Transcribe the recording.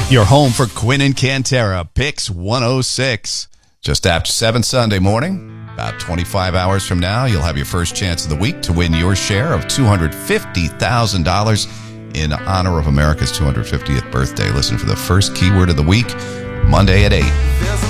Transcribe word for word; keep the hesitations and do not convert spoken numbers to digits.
Your home for Quinn and Cantera, Picks one oh six. Just after seven Sunday morning, about twenty-five hours from now, you'll have your first chance of the week to win your share of two hundred fifty thousand dollars in honor of America's two hundred fiftieth birthday. Listen for the first keyword of the week, Monday at eight.